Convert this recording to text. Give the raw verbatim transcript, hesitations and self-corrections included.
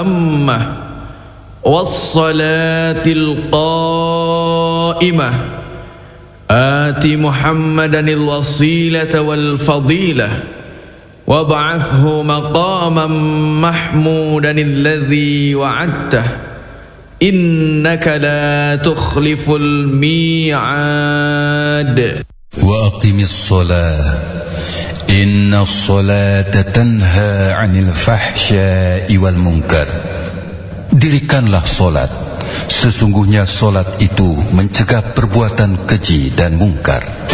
التامة والصلاة القائمة آت محمدا الوسيلة والفضيلة وابعثه مقاما محمودا الذي وعدته إنك لا تخلف الميعاد وأقم الصلاة إن الصلاة تنهى عن الفحشاء والمنكر. Dirikanlah solat, sesungguhnya solat itu mencegah perbuatan keji dan mungkar.